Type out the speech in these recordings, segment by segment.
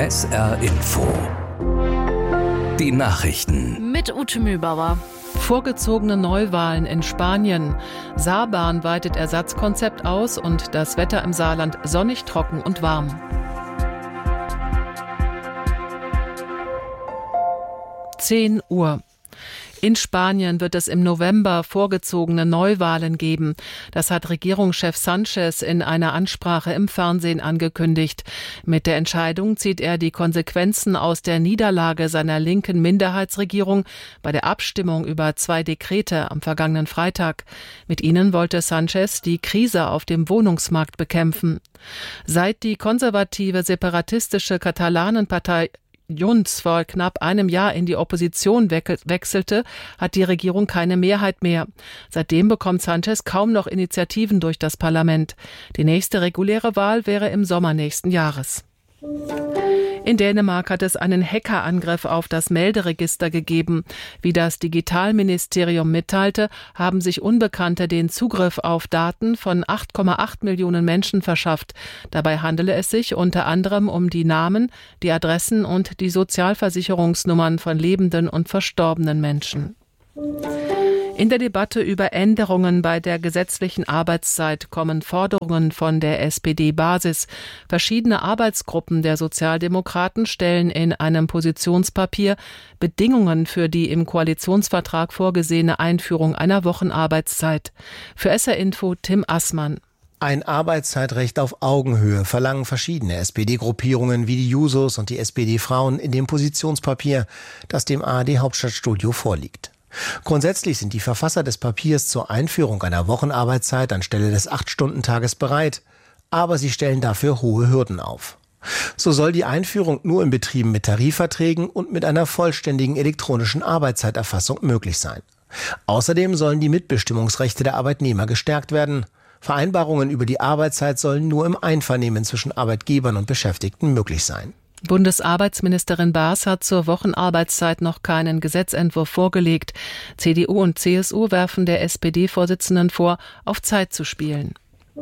SR Info. Die Nachrichten. Mit Ute Mühlbauer. Vorgezogene Neuwahlen in Spanien. Saarbahn weitet Ersatzkonzept aus und das Wetter im Saarland sonnig, trocken und warm. Uhr. In Spanien wird es im November vorgezogene Neuwahlen geben. Das hat Regierungschef Sánchez in einer Ansprache im Fernsehen angekündigt. Mit der Entscheidung zieht er die Konsequenzen aus der Niederlage seiner linken Minderheitsregierung bei der Abstimmung über 2 Dekrete am vergangenen Freitag. Mit ihnen wollte Sánchez die Krise auf dem Wohnungsmarkt bekämpfen. Seit die konservative separatistische Katalanenpartei Junts vor knapp einem Jahr in die Opposition wechselte, hat die Regierung keine Mehrheit mehr. Seitdem bekommt Sánchez kaum noch Initiativen durch das Parlament. Die nächste reguläre Wahl wäre im Sommer nächsten Jahres. In Dänemark hat es einen Hackerangriff auf das Melderegister gegeben. Wie das Digitalministerium mitteilte, haben sich Unbekannte den Zugriff auf Daten von 8,8 Millionen Menschen verschafft. Dabei handele es sich unter anderem um die Namen, die Adressen und die Sozialversicherungsnummern von lebenden und verstorbenen Menschen. In der Debatte über Änderungen bei der gesetzlichen Arbeitszeit kommen Forderungen von der SPD-Basis. Verschiedene Arbeitsgruppen der Sozialdemokraten stellen in einem Positionspapier Bedingungen für die im Koalitionsvertrag vorgesehene Einführung einer Wochenarbeitszeit. Für SR Info Tim Assmann. Ein Arbeitszeitrecht auf Augenhöhe verlangen verschiedene SPD-Gruppierungen wie die Jusos und die SPD-Frauen in dem Positionspapier, das dem ARD-Hauptstadtstudio vorliegt. Grundsätzlich sind die Verfasser des Papiers zur Einführung einer Wochenarbeitszeit anstelle des 8-Stunden-Tages bereit, aber sie stellen dafür hohe Hürden auf. So soll die Einführung nur in Betrieben mit Tarifverträgen und mit einer vollständigen elektronischen Arbeitszeiterfassung möglich sein. Außerdem sollen die Mitbestimmungsrechte der Arbeitnehmer gestärkt werden. Vereinbarungen über die Arbeitszeit sollen nur im Einvernehmen zwischen Arbeitgebern und Beschäftigten möglich sein. Bundesarbeitsministerin Baas hat zur Wochenarbeitszeit noch keinen Gesetzentwurf vorgelegt. CDU und CSU werfen der SPD-Vorsitzenden vor, auf Zeit zu spielen.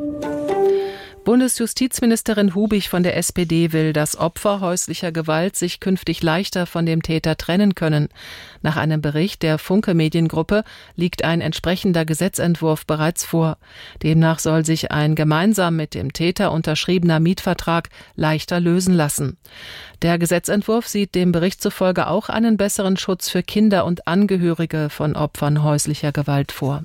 Bundesjustizministerin Hubig von der SPD will, dass Opfer häuslicher Gewalt sich künftig leichter von dem Täter trennen können. Nach einem Bericht der Funke-Mediengruppe liegt ein entsprechender Gesetzentwurf bereits vor. Demnach soll sich ein gemeinsam mit dem Täter unterschriebener Mietvertrag leichter lösen lassen. Der Gesetzentwurf sieht dem Bericht zufolge auch einen besseren Schutz für Kinder und Angehörige von Opfern häuslicher Gewalt vor.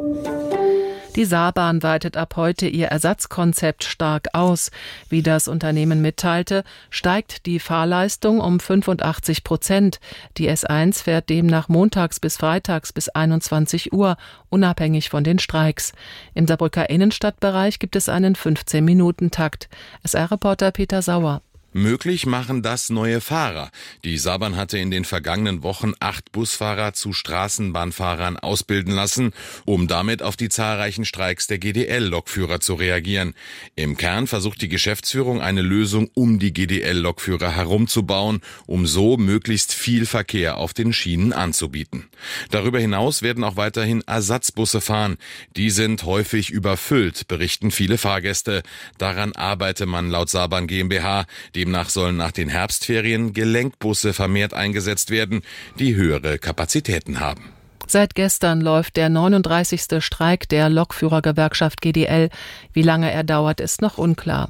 Die Saarbahn weitet ab heute ihr Ersatzkonzept stark aus. Wie das Unternehmen mitteilte, steigt die Fahrleistung um 85%. Die S1 fährt demnach montags bis freitags bis 21 Uhr, unabhängig von den Streiks. Im Saarbrücker Innenstadtbereich gibt es einen 15-Minuten-Takt. SR-Reporter Peter Sauer. Möglich machen das neue Fahrer. Die Saarbahn hatte in den vergangenen Wochen 8 Busfahrer zu Straßenbahnfahrern ausbilden lassen, um damit auf die zahlreichen Streiks der GDL-Lokführer zu reagieren. Im Kern versucht die Geschäftsführung eine Lösung um die GDL-Lokführer herumzubauen, um so möglichst viel Verkehr auf den Schienen anzubieten. Darüber hinaus werden auch weiterhin Ersatzbusse fahren. Die sind häufig überfüllt, berichten viele Fahrgäste. Daran arbeite man laut Saarbahn GmbH. Demnach sollen nach den Herbstferien Gelenkbusse vermehrt eingesetzt werden, die höhere Kapazitäten haben. Seit gestern läuft der 39. Streik der Lokführergewerkschaft GDL. Wie lange er dauert, ist noch unklar.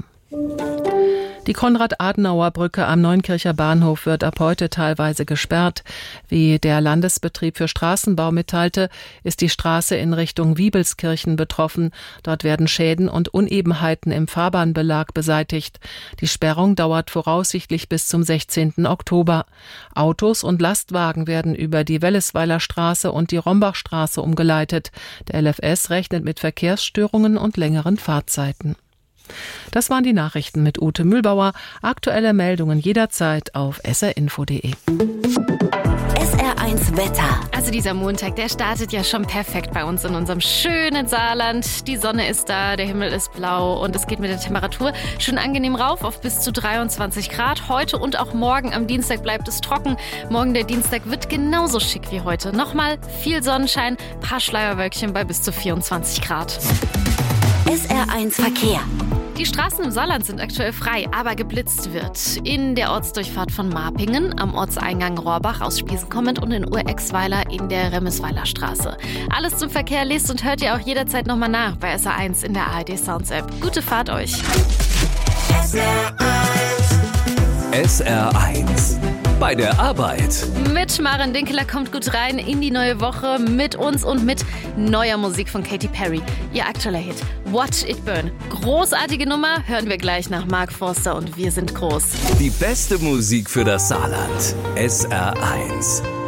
Die Konrad-Adenauer-Brücke am Neunkircher Bahnhof wird ab heute teilweise gesperrt. Wie der Landesbetrieb für Straßenbau mitteilte, ist die Straße in Richtung Wiebelskirchen betroffen. Dort werden Schäden und Unebenheiten im Fahrbahnbelag beseitigt. Die Sperrung dauert voraussichtlich bis zum 16. Oktober. Autos und Lastwagen werden über die Wellesweiler Straße und die Rombachstraße umgeleitet. Der LFS rechnet mit Verkehrsstörungen und längeren Fahrzeiten. Das waren die Nachrichten mit Ute Mühlbauer. Aktuelle Meldungen jederzeit auf srinfo.de. SR1 Wetter. Also dieser Montag, der startet ja schon perfekt bei uns in unserem schönen Saarland. Die Sonne ist da, der Himmel ist blau und es geht mit der Temperatur schön angenehm rauf auf bis zu 23 Grad. Heute und auch morgen am Dienstag bleibt es trocken. Morgen der Dienstag wird genauso schick wie heute. Nochmal viel Sonnenschein, paar Schleierwölkchen bei bis zu 24 Grad. SR1 Verkehr. Die Straßen im Saarland sind aktuell frei, aber geblitzt wird. In der Ortsdurchfahrt von Marpingen, am Ortseingang Rohrbach aus Spiesen kommend und in Urexweiler in der Remmisweiler Straße. Alles zum Verkehr lest und hört ihr auch jederzeit nochmal nach bei SR1 in der ARD Sounds App. Gute Fahrt euch. SR1 bei der Arbeit. Mit Maren Dinkeler kommt gut rein in die neue Woche mit uns und mit neuer Musik von Katy Perry. Ihr aktueller Hit Watch It Burn. Großartige Nummer, hören wir gleich nach Mark Forster und Wir sind groß. Die beste Musik für das Saarland. SR1.